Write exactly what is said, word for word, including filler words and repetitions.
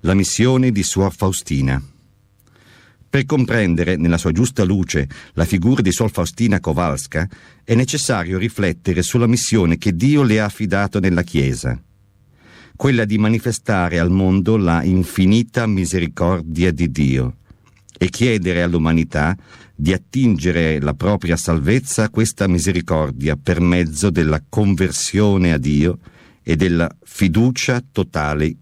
la missione di Suor Faustina. Per comprendere nella sua giusta luce la figura di Suor Faustina Kowalska è necessario riflettere sulla missione che Dio le ha affidato nella Chiesa, quella di manifestare al mondo la infinita misericordia di Dio e chiedere all'umanità di attingere la propria salvezza a questa misericordia per mezzo della conversione a Dio e della fiducia totale